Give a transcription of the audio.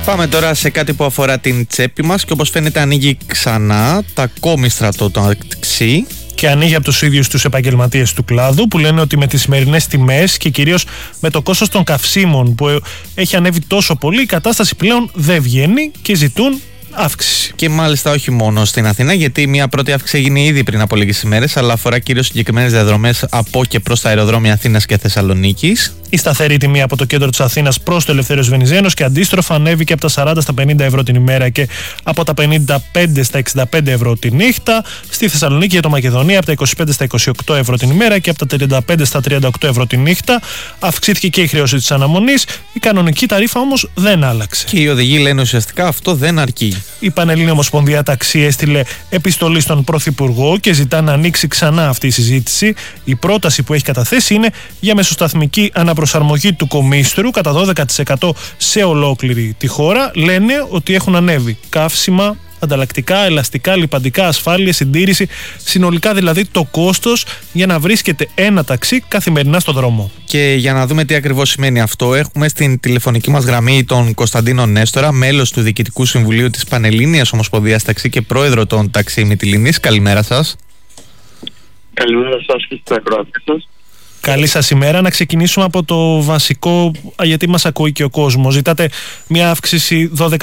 Πάμε τώρα σε κάτι που αφορά την τσέπη μας και όπως φαίνεται ανοίγει ξανά τα κόμιστρα το ταξί. Και ανοίγει από τους ίδιους τους επαγγελματίες του κλάδου που λένε ότι με τις σημερινές τιμές και κυρίως με το κόστος των καυσίμων που έχει ανέβει τόσο πολύ, η κατάσταση πλέον δεν βγαίνει και ζητούν αύξηση. Και μάλιστα όχι μόνο στην Αθήνα, γιατί μια πρώτη αύξηση έγινε ήδη πριν από λίγες ημέρες, αλλά αφορά κυρίως συγκεκριμένες διαδρομές από και προς τα αεροδρόμια Αθήνας και Θεσσαλονίκης. Η σταθερή τιμή από το κέντρο της Αθήνας προς το Ελευθέριος Βενιζέλος και αντίστροφα ανέβηκε από τα 40 στα 50 ευρώ την ημέρα και από τα 55 στα 65 ευρώ τη νύχτα. Στη Θεσσαλονίκη για το Μακεδονία από τα 25 στα 28 ευρώ την ημέρα και από τα 35 στα 38 ευρώ τη νύχτα. Αυξήθηκε και η χρέωση της αναμονής. Η κανονική ταρίφα όμως δεν άλλαξε. Και οι οδηγοί λένε ουσιαστικά αυτό δεν αρκεί. Η Πανελλήνια Ομοσπονδία Ταξί έστειλε επιστολή στον Πρωθυπουργό και ζητά να ανοίξει ξανά αυτή η συζήτηση. Η πρόταση που έχει καταθέσει είναι για μεσοσταθμική αναπροσαρμογή του κομίστρου κατά 12% σε ολόκληρη τη χώρα. Λένε ότι έχουν ανέβει καύσιμα, ανταλλακτικά, ελαστικά, λιπαντικά, ασφάλεια, συντήρηση, συνολικά δηλαδή το κόστος για να βρίσκεται ένα ταξί καθημερινά στο δρόμο. Και για να δούμε τι ακριβώς σημαίνει αυτό, έχουμε στην τηλεφωνική μας γραμμή τον Κωνσταντίνο Νέστορα, μέλος του Διοικητικού Συμβουλίου της Πανελλήνιας Ομοσπονδίας Ταξί και πρόεδρο των Ταξί Μυτιληνής. Καλημέρα σας. Καλημέρα σας και στην ακροατή σας. Καλή σας ημέρα. Να ξεκινήσουμε από το βασικό, γιατί μας ακούει και ο κόσμος. Ζητάτε μια αύξηση 12%